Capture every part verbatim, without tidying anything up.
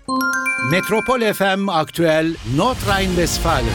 Metropol F M Aktüel Nordrhein-Westfalen.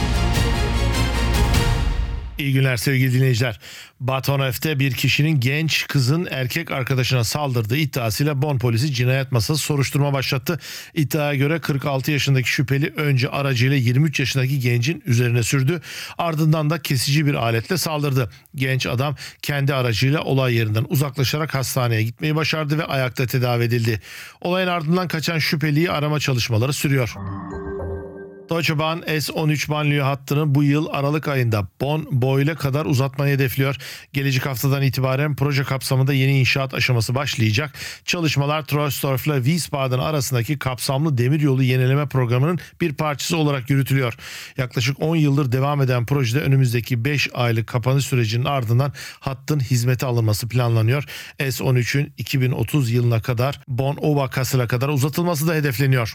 İyi günler sevgili dinleyiciler. Batoneff'te bir kişinin genç kızın erkek arkadaşına saldırdığı iddiasıyla Bonn polisi cinayet masası soruşturma başlattı. İddiaya göre kırk altı yaşındaki şüpheli önce aracıyla yirmi üç yaşındaki gencin üzerine sürdü. Ardından da kesici bir aletle saldırdı. Genç adam kendi aracıyla olay yerinden uzaklaşarak hastaneye gitmeyi başardı ve ayakta tedavi edildi. Olayın ardından kaçan şüpheliyi arama çalışmaları sürüyor. Deutsche Bahn S on üç banliyö hattını bu yıl Aralık ayında Bonn-Boyle kadar uzatmayı hedefliyor. Gelecek haftadan itibaren proje kapsamında yeni inşaat aşaması başlayacak. Çalışmalar Troisdorf ile Wiesbaden arasındaki kapsamlı demiryolu yenileme programının bir parçası olarak yürütülüyor. Yaklaşık on yıldır devam eden projede önümüzdeki beş aylık kapanış sürecinin ardından hattın hizmete alınması planlanıyor. S on üçün iki bin otuz yılına kadar Bonn-Oberkassel'a kadar uzatılması da hedefleniyor.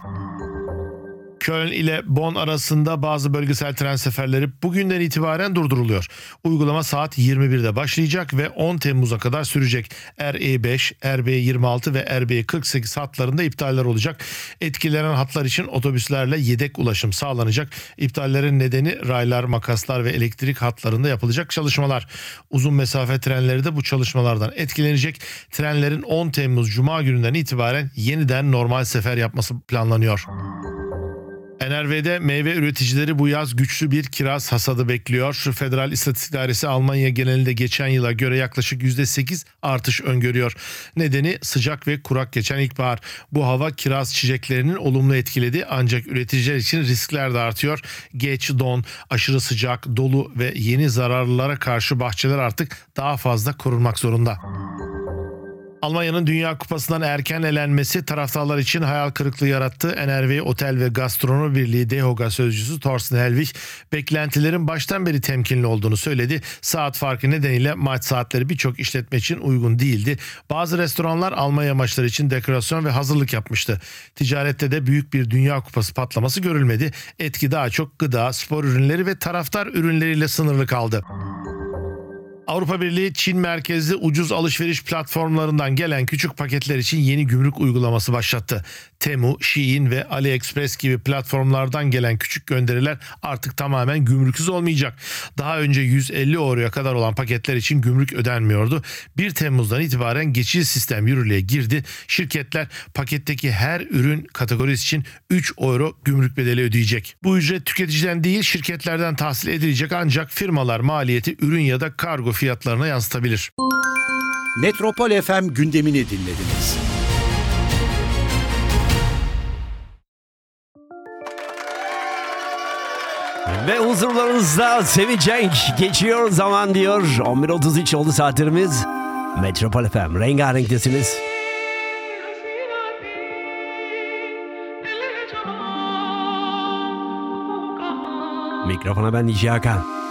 Köln ile Bonn arasında bazı bölgesel tren seferleri bugünden itibaren durduruluyor. Uygulama saat yirmi birde başlayacak ve on Temmuz'a kadar sürecek. R E beş, R B yirmi altı ve R B kırk sekiz hatlarında iptaller olacak. Etkilenen hatlar için otobüslerle yedek ulaşım sağlanacak. İptallerin nedeni raylar, makaslar ve elektrik hatlarında yapılacak çalışmalar. Uzun mesafe trenleri de bu çalışmalardan etkilenecek. Trenlerin on Temmuz Cuma gününden itibaren yeniden normal sefer yapması planlanıyor. N R V'de meyve üreticileri bu yaz güçlü bir kiraz hasadı bekliyor. Federal İstatistik Dairesi Almanya genelinde geçen yıla göre yaklaşık yüzde sekiz artış öngörüyor. Nedeni sıcak ve kurak geçen ilkbahar. Bu hava kiraz çiçeklerinin olumlu etkiledi ancak üreticiler için riskler de artıyor. Geç don, aşırı sıcak, dolu ve yeni zararlılara karşı bahçeler artık daha fazla korunmak zorunda. Almanya'nın Dünya Kupası'ndan erken elenmesi taraftarlar için hayal kırıklığı yarattı. N R V Otel ve Gastronomi Birliği DEHOGA sözcüsü Thorsten Helwig, beklentilerin baştan beri temkinli olduğunu söyledi. Saat farkı nedeniyle maç saatleri birçok işletme için uygun değildi. Bazı restoranlar Almanya maçları için dekorasyon ve hazırlık yapmıştı. Ticarette de büyük bir Dünya Kupası patlaması görülmedi. Etki daha çok gıda, spor ürünleri ve taraftar ürünleriyle sınırlı kaldı. Avrupa Birliği, Çin merkezli ucuz alışveriş platformlarından gelen küçük paketler için yeni gümrük uygulaması başlattı. Temu, Shein ve AliExpress gibi platformlardan gelen küçük gönderiler artık tamamen gümrüksüz olmayacak. Daha önce yüz elli euroya kadar olan paketler için gümrük ödenmiyordu. bir Temmuz'dan itibaren geçici sistem yürürlüğe girdi. Şirketler paketteki her ürün kategorisi için üç euro gümrük bedeli ödeyecek. Bu ücret tüketiciden değil şirketlerden tahsil edilecek ancak firmalar maliyeti ürün ya da kargo fiyatlarına yansıtabilir. Metropol F M gündemini dinlediniz. Ve huzurlarınızda Sevinçenk geçiyor zaman diyor. on bir otuz üç oldu saatlerimiz. Metropol F M rengarenktesiniz. Mikrofona ben Nici Hakan.